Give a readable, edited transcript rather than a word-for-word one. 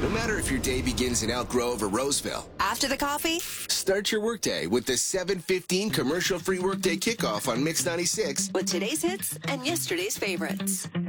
No matter if your day begins in Elk Grove or Roseville. After the coffee, Start your workday with the 7:15 commercial-free workday kickoff on Mix 96. with today's hits and yesterday's favorites.